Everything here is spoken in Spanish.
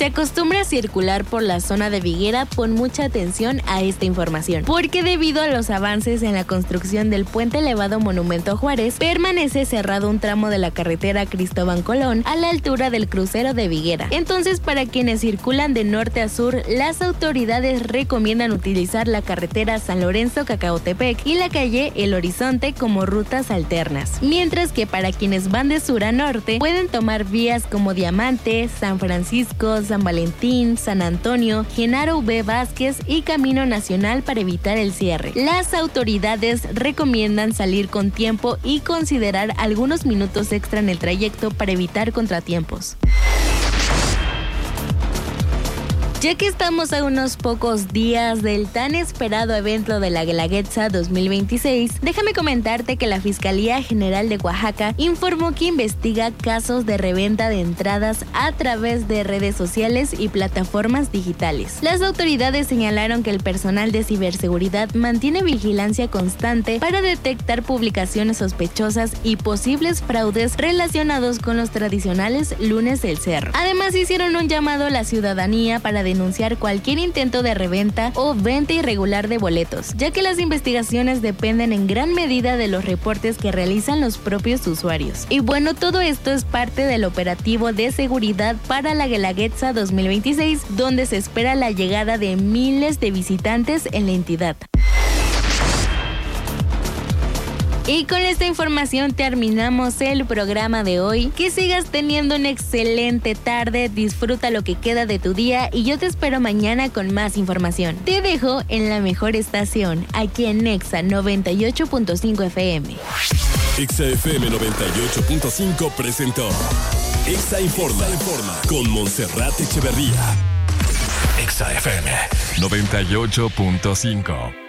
se acostumbra a circular por la zona de Viguera, pon mucha atención a esta información, porque debido a los avances en la construcción del puente elevado Monumento Juárez, permanece cerrado un tramo de la carretera Cristóbal Colón a la altura del crucero de Viguera. Entonces, para quienes circulan de norte a sur, las autoridades recomiendan utilizar la carretera San Lorenzo-Cacautepec y la calle El Horizonte como rutas alternas, mientras que para quienes van de sur a norte pueden tomar vías como Diamante, San Francisco, San Valentín, San Antonio, Genaro V. Vázquez y Camino Nacional para evitar el cierre. Las autoridades recomiendan salir con tiempo y considerar algunos minutos extra en el trayecto para evitar contratiempos. Ya que estamos a unos pocos días del tan esperado evento de la Guelaguetza 2026, déjame comentarte que la Fiscalía General de Oaxaca informó que investiga casos de reventa de entradas a través de redes sociales y plataformas digitales. Las autoridades señalaron que el personal de ciberseguridad mantiene vigilancia constante para detectar publicaciones sospechosas y posibles fraudes relacionados con los tradicionales lunes del cerro. Además, hicieron un llamado a la ciudadanía para denunciar cualquier intento de reventa o venta irregular de boletos, ya que las investigaciones dependen en gran medida de los reportes que realizan los propios usuarios. Y bueno, todo esto es parte del operativo de seguridad para la Guelaguetza 2026, donde se espera la llegada de miles de visitantes en la entidad. Y con esta información terminamos el programa de hoy. Que sigas teniendo una excelente tarde, disfruta lo que queda de tu día y yo te espero mañana con más información. Te dejo en la mejor estación, aquí en Exa 98.5 FM. Exa FM 98.5 presentó Exa Informa con Montserrat Echeverría. Exa FM 98.5.